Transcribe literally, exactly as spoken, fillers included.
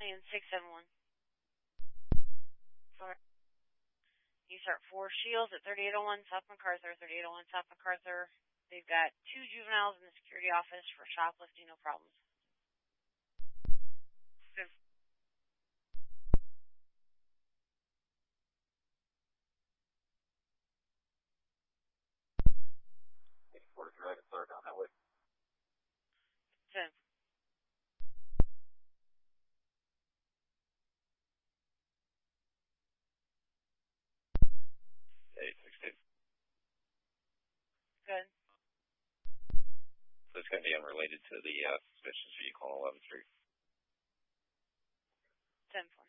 and six seven one. Sorry. You start four Shields at thirty-eight oh one South MacArthur, thirty-eight oh one South MacArthur. They've got two juveniles in the security office for shoplifting, no problems. Good. forty-three, I can start down that way. ten. eight sixteen. Good. So it's going to be unrelated to the uh, suspicions vehicle on eleventh Street. ten four.